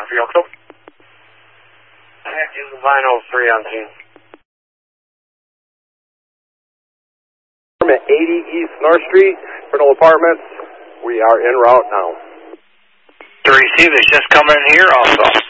for Yoko. Acting Vinyl 3 on scene. 80 East North Street, Fernal Apartments. We are en route now. To receive is just coming in here also.